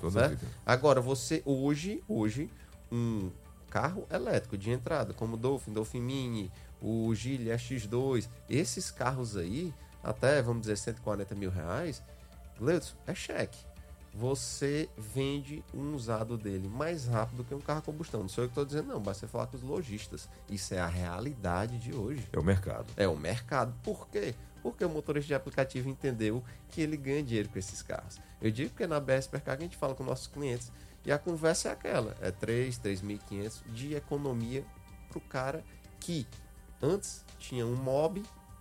Toda a vida. Agora, você hoje, um carro elétrico de entrada, como o Dolphin Mini, o Gilia X2, esses carros aí, até, vamos dizer, 140 mil reais, Gleudson, é cheque. Você vende um usado dele mais rápido que um carro a combustão. Não sou eu que estou dizendo, não. Basta você falar com os lojistas. Isso é a realidade de hoje. É o mercado. É o mercado. Por quê? Porque o motorista de aplicativo entendeu que ele ganha dinheiro com esses carros. Eu digo porque na BR Supercar a gente fala com nossos clientes e a conversa é aquela. É 3.500 de economia para o cara que antes tinha um Mob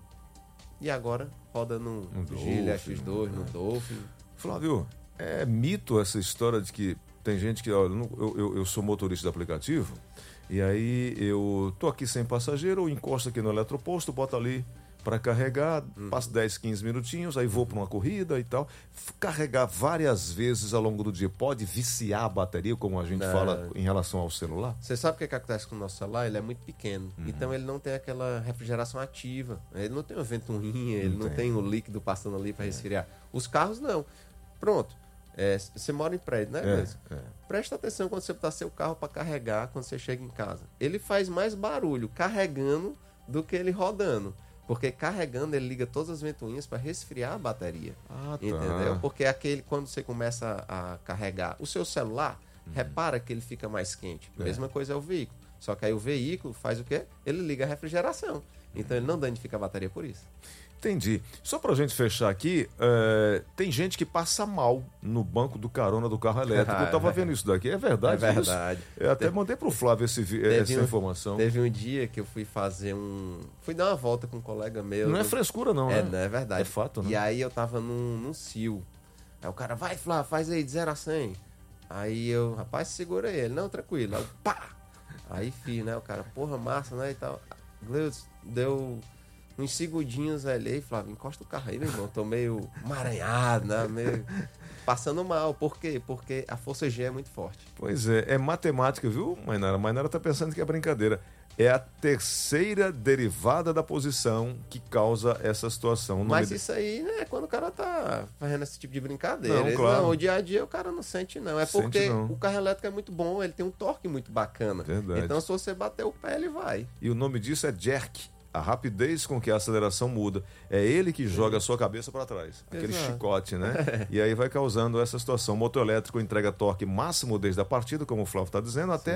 e agora roda no Gilia X2, no Dolphin. Flávio, é mito essa história de que tem gente que, olha, eu sou motorista de aplicativo e aí eu tô aqui sem passageiro, eu encosto aqui no eletroposto, boto ali para carregar, passo 10, 15 minutinhos, aí vou para uma corrida e tal. Carregar várias vezes ao longo do dia pode viciar a bateria, como a gente fala em relação ao celular? Você sabe o que acontece com o nosso celular? Ele é muito pequeno, então ele não tem aquela refrigeração ativa, ele não tem uma ventoinha, ele não tem o líquido passando ali para resfriar. Os carros não. Pronto. Você mora em prédio, né? Presta atenção quando você botar seu carro para carregar quando você chega em casa. Ele faz mais barulho carregando do que ele rodando. Porque carregando ele liga todas as ventoinhas para resfriar a bateria. Entendeu? Porque quando você começa a carregar o seu celular, repara que ele fica mais quente. Mesma coisa é o veículo. Só que aí o veículo faz o quê? Ele liga a refrigeração. Então ele não danifica a bateria por isso. Entendi. Só pra gente fechar aqui, tem gente que passa mal no banco do carona do carro elétrico. Eu tava vendo isso daqui, é verdade? É verdade. Eu até mandei pro Flávio essa informação. Teve um dia que eu fui fazer fui dar uma volta com um colega meu. Não é frescura não, né? Não é verdade. É fato, né? E aí eu tava num cio. Aí o cara, vai Flávio, faz aí de 0 a 100. Aí eu, rapaz, segura ele. Não, tranquilo. Aí, pá! Aí fiz, né? O cara, porra, massa, né? E tal. Gleudson, deu uns segundinhos ali, Flávio, encosta o carro aí, meu irmão. Tô meio emaranhado, né? Meio passando mal. Por quê? Porque a força G é muito forte. Pois é matemática, viu, Mainara? Mainara tá pensando que é brincadeira. É a terceira derivada da posição que causa essa situação. Mas isso aí, né, quando o cara tá fazendo esse tipo de brincadeira. Não, claro. Não, o dia a dia o cara não sente, não. É porque o carro elétrico é muito bom, ele tem um torque muito bacana. Verdade. Então, se você bater o pé, ele vai. E o nome disso é jerk. A rapidez com que a aceleração muda. É ele que joga a sua cabeça para trás. Aquele chicote, né? E aí vai causando essa situação. O motor elétrico entrega torque máximo desde a partida, como o Flávio está dizendo, até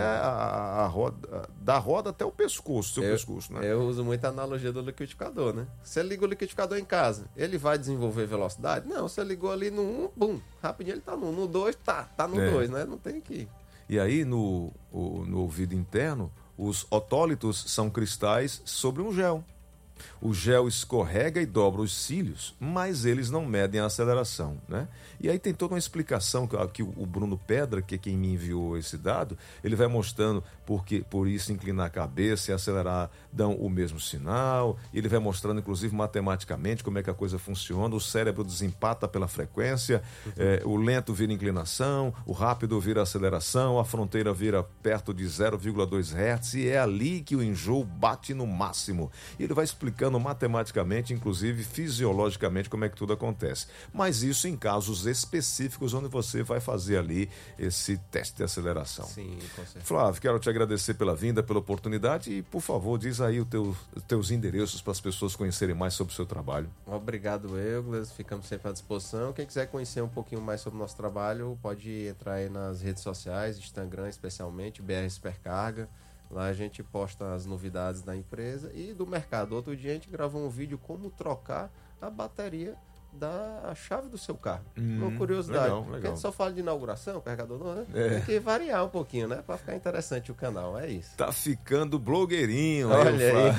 a roda, da roda até o pescoço, seu pescoço, né? Eu uso muito a analogia do liquidificador, né? Você liga o liquidificador em casa, ele vai desenvolver velocidade? Não, você ligou ali no 1, bum, rapidinho ele tá no 1, no 2, tá no 2, né? Não tem que ir. E aí no ouvido interno, os otólitos são cristais sobre um gel. O gel escorrega e dobra os cílios, mas eles não medem a aceleração, né? E aí tem toda uma explicação que o Bruno Pedra, que é quem me enviou esse dado, ele vai mostrando por isso inclinar a cabeça e acelerar dão o mesmo sinal, ele vai mostrando inclusive matematicamente como é que a coisa funciona, o cérebro desempata pela frequência, o lento vira inclinação, o rápido vira aceleração, a fronteira vira perto de 0,2 Hz e é ali que o enjoo bate no máximo. E ele vai explicando matematicamente, inclusive fisiologicamente, como é que tudo acontece. Mas isso em casos específicos onde você vai fazer ali esse teste de aceleração. Sim, com certeza. Flávio, quero te agradecer pela vinda, pela oportunidade e, por favor, diz aí os teus endereços para as pessoas conhecerem mais sobre o seu trabalho. Obrigado, Eugles. Ficamos sempre à disposição. Quem quiser conhecer um pouquinho mais sobre o nosso trabalho, pode entrar aí nas redes sociais, Instagram especialmente, BR Supercarga. Lá a gente posta as novidades da empresa e do mercado. Outro dia a gente gravou um vídeo como trocar a bateria da chave do seu carro. Uma curiosidade. Legal. Porque a gente só fala de inauguração, carregador não, né? Tem que variar um pouquinho, né? Pra ficar interessante o canal, é isso. Tá ficando blogueirinho. Olha aí.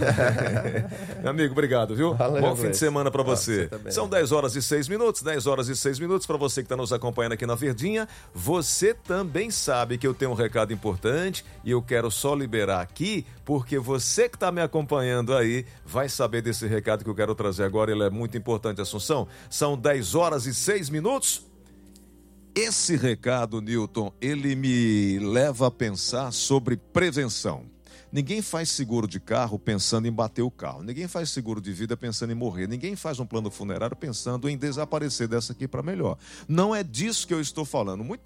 Meu amigo, obrigado, viu? Valeu, bom fim de semana pra você. São 10 horas e 6 minutos, 10 horas e 6 minutos pra você que tá nos acompanhando aqui na Verdinha. Você também sabe que eu tenho um recado importante e eu quero só liberar aqui, porque você que tá me acompanhando aí vai saber desse recado que eu quero trazer agora, ele é muito importante, Assunção. São 10 horas e 6 minutos. Esse recado, Newton, ele me leva a pensar sobre prevenção. Ninguém faz seguro de carro pensando em bater o carro. Ninguém faz seguro de vida pensando em morrer. Ninguém faz um plano funerário pensando em desaparecer dessa aqui para melhor. Não é disso que eu estou falando. Muito